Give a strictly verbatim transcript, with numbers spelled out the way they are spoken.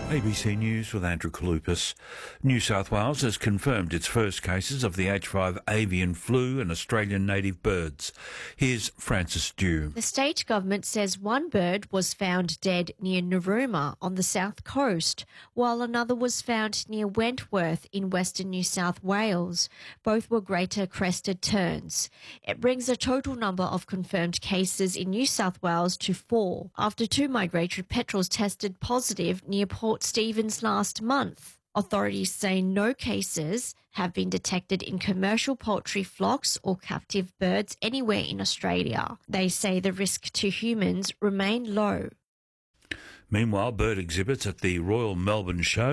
A B C News with Andrew Kalupas. New South Wales has confirmed its first cases of the H five avian flu in Australian native birds. Here's Francis Dew. The state government says one bird was found dead near Narooma on the south coast, while another was found near Wentworth in western New South Wales. Both were greater crested terns. It brings the total number of confirmed cases in New South Wales to four, after two migratory petrels tested positive near Port Stephens last month. Authorities say no cases have been detected in commercial poultry flocks or captive birds anywhere in Australia. They say the risk to humans remain low. Meanwhile, bird exhibits at the Royal Melbourne Show